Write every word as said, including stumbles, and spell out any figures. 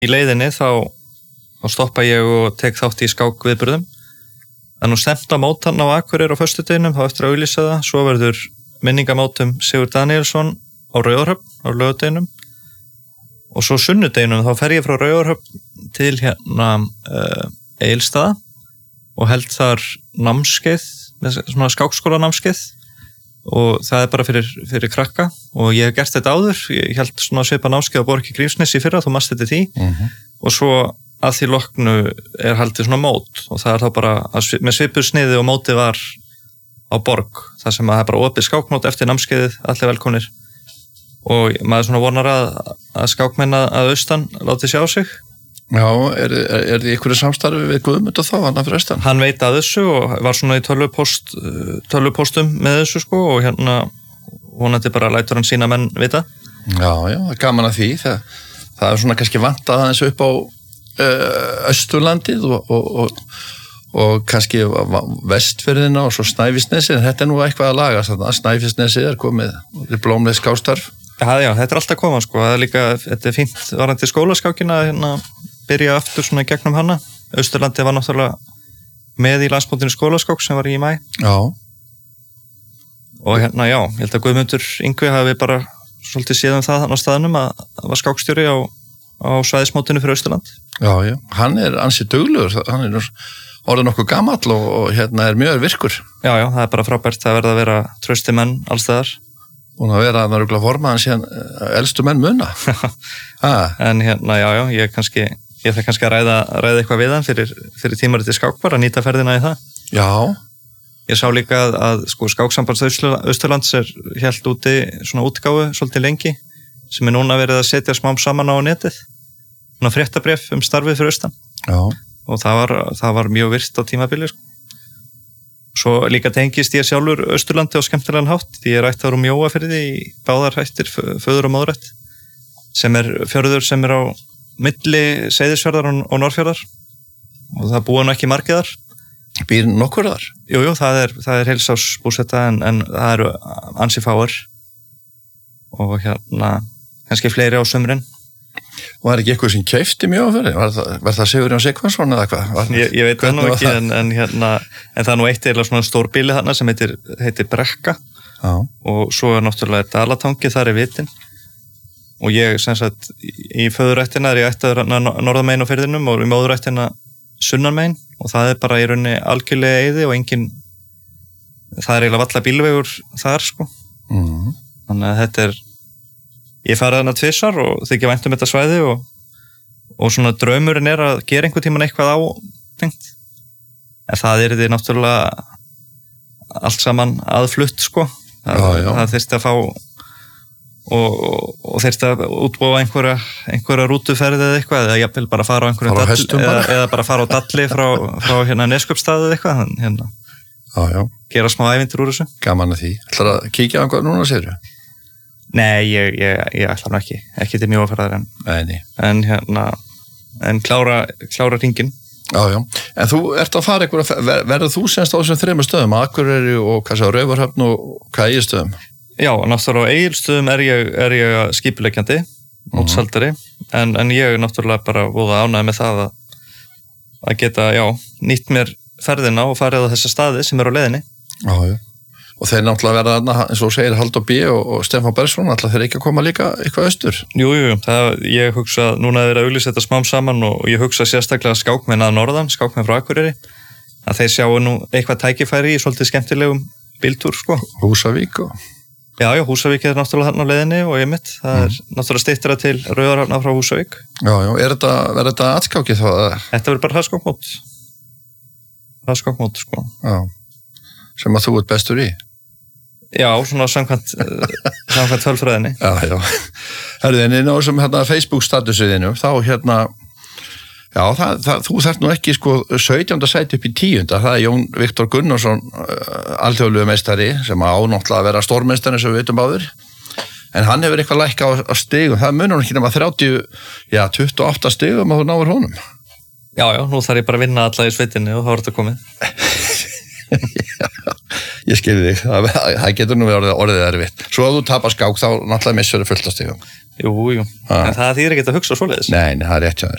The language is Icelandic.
í leiðinni þá, þá stoppa ég og tek þátt í skákviðburðum. Það er nú stefnt á mótan á Akureyri á föstudeginum, þá eftir að auglýsa það. Svo verður minningamótum Sigurð Daníelsson á Raufarhöfn á laugardeginum. Og svo sunnudeginum þá fer ég frá Raufarhöfn til hérna uh, Egilsstaða og held þar námskeið, svona skákskóla námskeið. Og það er bara fyrir, fyrir krakka og ég hef gert þetta áður, ég held svona svipa námskeið á Borg í Grímsnesi í fyrra, þú mast þetta því uh-huh. Og svo að því loknu er haldið svona mót og það er þá bara svip, með svipuð sniði og mótið var á Borg, það sem að það er bara opið skákmót eftir námskeiðið, allir velkomnir og maður svona vonar að, að skákmenn að austan láti sjá sig. Já, er, er, er því ykkur samstarfi við Guðmund og þá, hann að fyrirstan? Hann veit að þessu og var svona í tölvupost, tölvupostum með þessu sko og hérna vonandi bara lætur hann sína menn vita. Já, já, gaman að því. Það, það er svona kannski vantað aðeins upp á uh, Austurlandið og, og, og, og kannski Vestfirðina og svo Snæfellsnesið, en þetta er nú eitthvað að laga, Snæfellsnesið er komið, er blómleg skástarf. Já, já, þetta er alltaf koma sko, það er líka, þetta er fínt varandi skólaskákina hérna byrja aftur svona gegnum hana. Austurlandi var náttúrulega með í landsmótinu skólaskák sem var í maí. Já. Og hérna, já, ég held að Guðmundur Yngvi hafi bara svolítið séð um það á staðnum að það var skákstjóri á, á svæðismótinu fyrir Austurland. Já, já, hann er ansi duglegur, hann er orðið nokkuð gamall og, og hérna er mjög virkur. Já, já, það er bara frábært að verða að vera trausti menn allstaðar. Búin að vera að það rúgla formaðan síðan elstu menn muna. ah. En hérna, já, já, ég kannski ég þarf kannski að ræða, ræða eitthvað við hann fyrir, fyrir tímaritið skákbar, að nýta ferðina í það. Já. Ég sá líka að, að sko, skáksambands Austurlands er helt úti svona útgáfu svolítið lengi, sem er núna verið að setja smám saman á netið. Svona fréttabréf um starfið fyrir austan. Já. Og það var, það var mjög virt á tímabili, sko. Svo líka tengist ég sjálfur Austurlandi á skemmtilegan hátt, því ég er ættaður um Mjóafirði í báðar hættir, föður og móðurætt, sem er fjörður sem er á milli Seyðisfjarðar og Norðfjarðar og það búa nú ekki margiðar. Býr nokkur þar? Jú, jú, það er, það er heilsás búsetta en, en það eru ansi fáir og hérna kannski fleiri á sumrin. Var ekki eitthvað sem keypti Mjóafirði? Var það, var það Sigurjón Sigvansson eða hvað? Var, ég, ég veit það nú ekki en, en, hérna, en það er nú eitt eða svona stórbíli þarna sem heitir, heitir Brekka. Já. Og svo er náttúrulega Dalatangi þar í vitin. Og ég, sem sagt, í föðurættina er ég ættaður norðamein á firðinum og í móðurættina sunnanmein og það er bara í rauninni algjörlega eyði og engin, það er eiginlega valla bílvegur þar, sko. Mm. Þannig að þetta er, ég farið þarna tvisvar og þykja vænt um þetta svæði og, og svona draumurinn er að gera einhvern tímann eitthvað átengt. En það er því náttúrulega allt saman aðflutt, sko. Það, já, já. það þyrfti að fá og, og þeirst að útbúa einhverja, einhverja rútuferð eða eitthvað eða jafnvel bara fara á einhverjum fara á dalli, eða, eða bara fara á dalli frá, frá hérna Neskjöpstað eða eitthvað hérna, já, já. Gera smá ævintur úr þessu. Gaman að því. Ætlar að kíkja á einhvað núna, segirðu? Nei, ég, ég, ég ætla nú ekki ekki til Mjóafjarðar en, Nei, en hérna en klára, klára hringinn. Já, já. En þú ert að fara eitthvað, ver, verður þú semst á þessum þremur stöðum, Akureyri og hvað sé á Raufarhöfn og hvað eigin stöðum? Já, náttúrulega á Egilsstöðum er ég, er ég skipuleggjandi, mótshaldari, mm-hmm. en, en ég er náttúrulega bara voða ánægð með það að, að geta, já, nýtt mér ferðina og farið á þessa staði sem er á leiðinni. Já, já. Og þeir náttúrulega verða þarna, eins og segir Halldór B. og, og Stefán Bergsson, alltaf þeir ekki að koma líka eitthvað austur? Jú, jú, það, ég hugsa, núna er að auglýsa þetta smám saman og ég hugsa sérstaklega skákmenn að norðan, skákmenn frá Akureyri, að þeir sjáu nú eitthvað tækifæri í svolítið skemmtilegum bíltúr, sko. Húsavík og... Já, já, Húsavík er náttúrulega þarna á leiðinni og ég mitt, það mm. er náttúrulega styttra til Raufarhafna frá Húsavík. Já, já, er þetta, er þetta atskákið þá? Þetta verður bara hraðskákmót. Hraðskákmót, sko. Já, sem að þú ert bestur í? Já, svona samkvæmt, samkvæmt tölfræðinni. Já, já. Herðu, en inn á þessum hérna, Facebook-statusiðinu, þá hérna, já, það, það, þú þarft nú ekki sko sautjánda sæti upp í tíunda, það er Jón Viktor Gunnarsson, uh, alþjóðlegu meistari, sem á náttúrulega að vera stórmeistari sem við veitum áður, en hann hefur eitthvað lækka á, á stigum, það munar ekki nema þrjátíu, já, tuttugu og átta stigum að þú náður honum. Já, já, nú þarf ég bara að vinna alla í sveitinni og þá er þetta komið. Já, ég skilði þig, það, það getur nú verið orðið erfitt. Svo að þú tapar skák, þá náttúrulega missur þau fullt á stigum. Jú, jú, Ha. en það þýðir ekki að hugsa svoleiðis. Nei, nei, það er rétt hjá þér.